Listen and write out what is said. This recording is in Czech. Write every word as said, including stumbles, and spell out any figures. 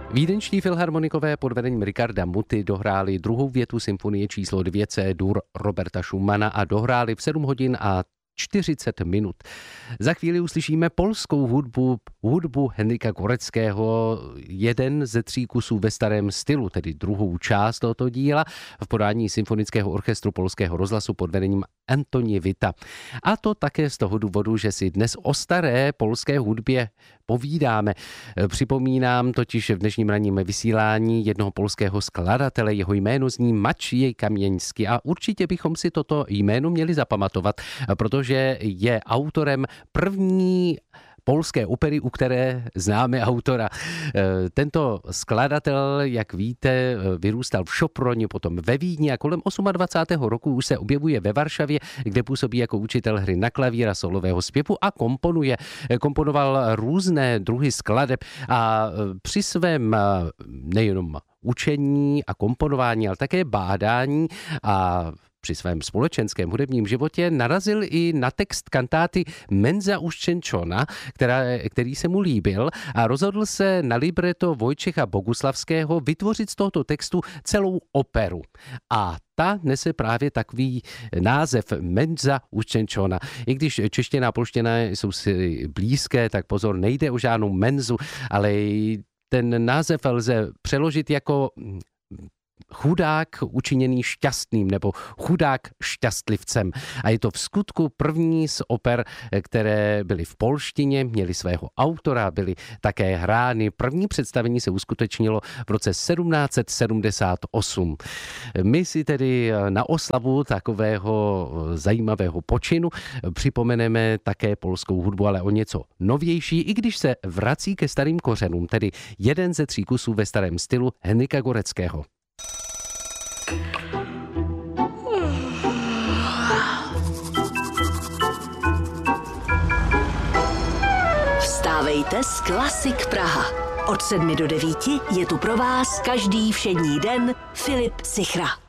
Vídeňští filharmonikové pod vedením Richarda Muty dohráli druhou větu symfonie číslo dvě C-dur Roberta Schumana a dohráli v sedm hodin a čtyřicet minut. Za chvíli uslyšíme polskou hudbu, hudbu Henryka Góreckého, jeden ze tří kusů ve starém stylu, tedy druhou část tohoto díla v podání Symfonického orchestru Polského rozhlasu pod vedením Antoni Vita. A to také z toho důvodu, že si dnes o staré polské hudbě povídáme. Připomínám totiž v dnešním ranním vysílání jednoho polského skladatele, jeho jméno zní Maciej Kamieński a určitě bychom si toto jméno měli zapamatovat, protože je autorem první polské opery, u které známe autora. Tento skladatel, jak víte, vyrůstal v Šoproni, potom ve Vídni a kolem dvacátého osmého roku už se objevuje ve Varšavě, kde působí jako učitel hry na klavír a solového zpěvu a komponuje. Komponoval různé druhy skladeb a při svém nejenom učení a komponování, ale také bádání a při svém společenském hudebním životě narazil i na text kantáty Mensa uštěnčona, která, který se mu líbil a rozhodl se na libreto Vojtěcha Boguslavského vytvořit z tohoto textu celou operu. A ta nese právě takový název Mensa uštěnčona. I když čeština a polština jsou si blízké, tak pozor, nejde o žádnou menzu, ale ten název lze přeložit jako chudák učiněný šťastným nebo chudák šťastlivcem. A je to v skutku první z oper, které byly v polštině, měly svého autora, byly také hrány. První představení se uskutečnilo v roce sedmnáct set sedmdesát osm. My si tedy na oslavu takového zajímavého počinu připomeneme také polskou hudbu, ale o něco novější, i když se vrací ke starým kořenům, tedy jeden ze tří kusů ve starém stylu Henryka Góreckého. Vstávejte s Klasik Praha. Od sedmi do devíti je tu pro vás každý všední den Filip Sichra.